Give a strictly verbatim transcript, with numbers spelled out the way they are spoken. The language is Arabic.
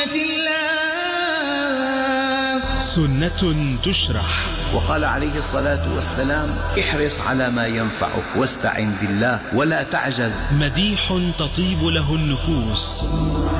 سنة الله. سنة تشرح. وقال عليه الصلاة والسلام: احرص على ما ينفعك واستعن بالله ولا تعجز. مديح تطيب له النفوس.